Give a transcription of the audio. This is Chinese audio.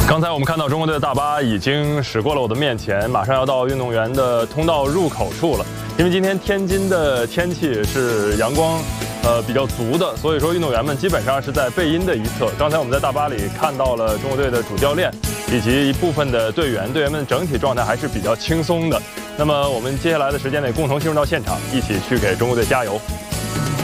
刚才我们看到中国队的大巴已经驶过了我的面前，马上要到运动员的通道入口处了。因为今天天津的天气是阳光，比较足的，所以说运动员们基本上是在背阴的一侧。刚才我们在大巴里看到了中国队的主教练以及一部分的队员，队员们整体状态还是比较轻松的。那么我们接下来的时间内共同进入到现场，一起去给中国队加油。